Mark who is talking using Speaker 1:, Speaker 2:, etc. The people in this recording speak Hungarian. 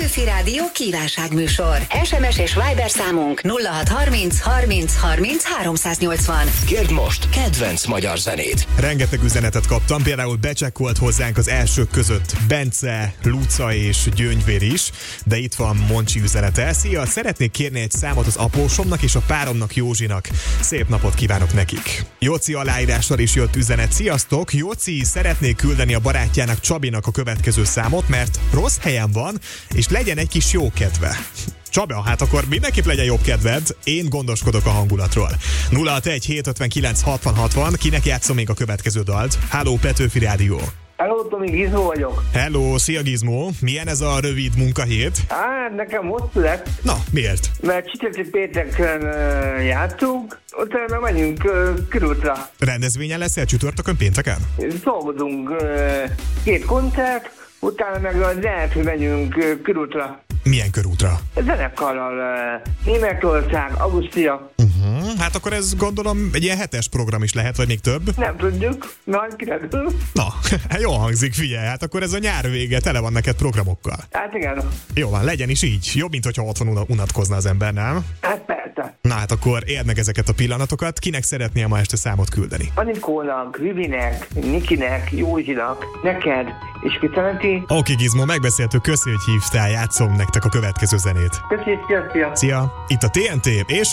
Speaker 1: Petőfi Rádió kívánságműsor. SMS és Viber számunk 0630 30 30 380.
Speaker 2: Kérd most kedvenc magyar zenét.
Speaker 3: Rengeteg üzenetet kaptam, például becsekkolt hozzánk az elsők között Bence, Luca és Gyöngyvér is, de itt van Moncsi üzenete. Szia, szeretnék kérni egy számot az apósomnak és a páromnak, Józsinak. Szép napot kívánok nekik. Jóci aláírással is jött üzenet. Sziasztok, Jóci szeretnék küldeni a barátjának, Csabinak a következő számot, mert rossz helyen van, és legyen egy kis jó kedve. Csaba, hát akkor mindenképp legyen jobb kedved, én gondoskodok a hangulatról. 061 759 60 60, kinek játszom még a következő dalt? Háló, Petőfi Rádió.
Speaker 4: Hello, Tomi, Gizmo vagyok.
Speaker 3: Hello, szia Gizmo. Milyen ez a rövid munkahét?
Speaker 4: Nekem hosszú lett.
Speaker 3: Na, miért?
Speaker 4: Mert csütörtök pénteken játszunk, utána megyünk körútra.
Speaker 3: Rendezvényen leszel csütörtökön, pénteken?
Speaker 4: Dolgozunk 2 koncert, utána meg lehet, hogy megyünk körútra.
Speaker 3: Milyen körútra?
Speaker 4: Zenekarral Németország, Ausztria.
Speaker 3: Hát akkor ez gondolom egy ilyen 7-es program is lehet, vagy még több?
Speaker 4: Nem tudjuk, majd kiderül.
Speaker 3: Na, jól hangzik, figyelj, hát akkor ez a nyár vége tele van neked programokkal.
Speaker 4: Hát igen.
Speaker 3: Jó van, legyen is így. Jobb, mint hogyha otthon unatkozna az ember, nem?
Speaker 4: Hát persze.
Speaker 3: Na hát akkor érd meg ezeket a pillanatokat. Kinek szeretnél ma este számot küldeni?
Speaker 4: Anikónak, Vivinek, Nikinek, Józsinak, neked és Vicelenti.
Speaker 3: Oké, Gizmo, megbeszéltük, köszi, hogy hívtál, játszom nektek a következő zenét.
Speaker 4: Köszi, szia.
Speaker 3: Szia! Itt a TNT, és